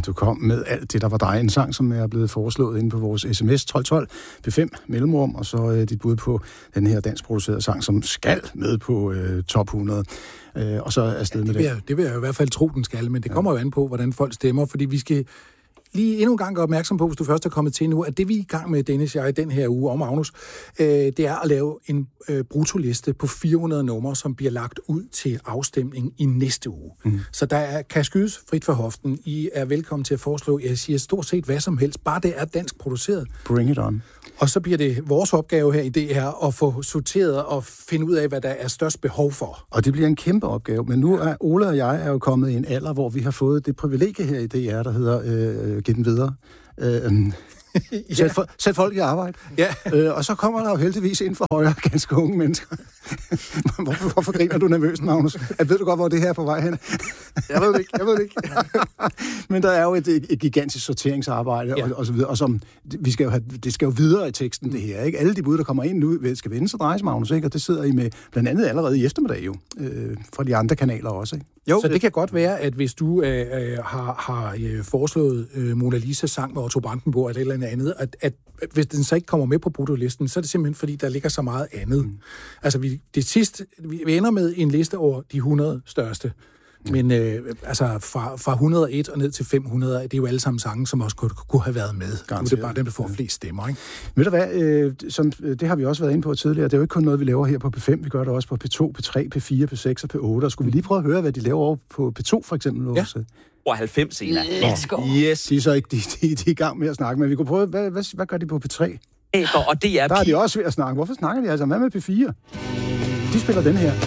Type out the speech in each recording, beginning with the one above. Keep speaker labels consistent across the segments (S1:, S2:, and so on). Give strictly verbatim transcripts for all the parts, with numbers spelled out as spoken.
S1: du kom med alt det, der var dig. En sang, som er blevet foreslået inde på vores sms tolv tolv P fem mellemrum, og så øh, dit bud på den her danskproducerede sang, som skal med på øh, top hundrede. Øh, og så er afsted
S2: ja,
S1: med
S2: det. Vil
S1: det.
S2: jeg, det vil jeg i hvert fald tro, den skal, men det kommer jo an på, hvordan folk stemmer, fordi vi skal lige endnu en gang gøre opmærksom på, hvis du først er kommet til nu, at det vi er i gang med, Dennis og jeg, i den her uge, og Magnus, øh, det er at lave en øh, brutoliste på fire hundrede numre, som bliver lagt ud til afstemning i næste uge. Mm. Så der er, kan skydes frit for hoften. I er velkommen til at foreslå, jeg siger stort set hvad som helst, bare det er dansk produceret.
S1: Bring it on.
S2: Og så bliver det vores opgave her i det her at få sorteret og finde ud af, hvad der er størst behov for.
S1: Og det bliver en kæmpe opgave, men nu er Ole og jeg er jo kommet i en alder, hvor vi har fået det privilegie her i D R, der hedder øh, Giv den videre. Øh,
S2: ja.
S1: sæt, for, sæt folk i arbejde.
S2: Ja.
S1: Øh, og så kommer der jo heldigvis ind for højre ganske unge mennesker. hvorfor, hvorfor griner du nervøst, Magnus? Jeg ved du godt, hvor det her er på vej hen?
S2: Jeg ved det ikke, jeg ved det ikke.
S1: Men der er jo et, et gigantisk sorteringsarbejde, ja. og, og så videre, og som, vi skal jo have, det skal jo videre i teksten, det her, ikke? Alle de bud, der kommer ind nu, skal vende sig drejes, Magnus, ikke? Og det sidder I med blandt andet allerede i eftermiddag jo, øh, fra de andre kanaler også, ikke?
S2: Jo, så det kan godt være, at hvis du øh, øh, har, har øh, foreslået øh, Mona Lisas sang med Otto Brandenburg eller et eller andet, at, at hvis den så ikke kommer med på brutolisten, så er det simpelthen, fordi der ligger så meget andet. Mm. Altså, vi, det sidste, vi ender med en liste over de hundrede største. Men øh, altså fra, fra et hundrede og en og ned til fem hundrede, det er jo alle sammen sange, som også kunne, kunne have været med. Garanteret. Nu er det bare dem, der får flest stemmer, ikke?
S1: Ved du hvad, øh, som, det har vi også været inde på tidligere, det er jo ikke kun noget, vi laver her på P fem, vi gør det også på P to, P tre, P fire, P seks og P otte, og skulle vi lige prøve at høre, hvad de laver over på P to for eksempel?
S2: Ja.
S1: Også?
S3: halvfems senere.
S4: Let's go.
S3: Yes.
S1: De er så ikke de, de, de er i gang med at snakke, men vi kunne prøve, hvad, hvad, hvad gør de på P tre?
S3: Og det er
S1: Der er de også ved at snakke. Hvorfor snakker de altså? Hvad med P fire? De spiller den her.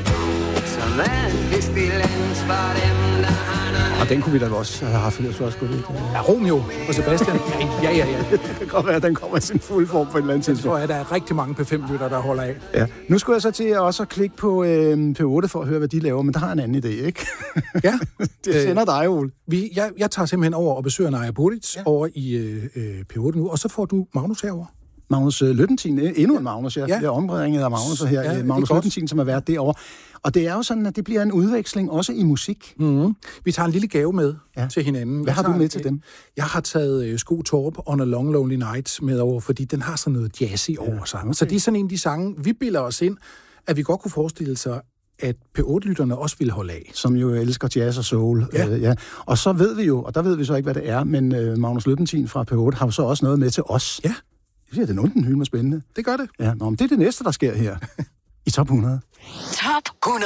S1: Og den kunne vi da også have haft, jeg så også godt.
S2: Ja, Romeo og Sebastian. Ja, ja, ja.
S1: Det kan godt være, at den kommer i sin fulde form på et eller andet
S2: Jeg
S1: tidspunkt.
S2: tror, at der er rigtig mange P fem-lytter, der holder af.
S1: Ja. Nu skulle jeg så til også at klikke på øh, P otte for at høre, hvad de laver, men der har jeg en anden idé, ikke?
S2: Ja.
S1: Det sender dig, Ole.
S2: Vi, jeg, jeg tager simpelthen over og besøger Naja Buric ja. over i øh, P otte nu, og så får du Magnus herover.
S1: Magnus Løttentin, endnu en Magnus, jeg
S2: ja.
S1: bliver ombringet af Magnus her, ja, Magnus Løttentin, som har været derovre. Og det er jo sådan, at det bliver en udveksling også i musik.
S2: Mm-hmm. Vi tager en lille gave med ja. til hinanden.
S1: Hvad har
S2: tager,
S1: du med til dem?
S2: Jeg har taget uh, Sko Torp on a Long Lonely Night med over, fordi den har sådan noget jazzy ja, over sig. Okay. Så det er sådan en af de sange, vi bilder os ind, at vi godt kunne forestille sig, at P otte-lytterne også ville holde af.
S1: Som jo elsker jazz og soul.
S2: Ja.
S1: Øh, ja. Og så ved vi jo, og der ved vi så ikke, hvad det er, men øh, Magnus Løttentin fra P otte har jo så også noget med til os.
S2: Ja.
S1: Det er den unden hylde spændende.
S2: Det gør det.
S1: Ja, nå, men det er det næste, der sker her i top hundrede.
S4: Top hundrede.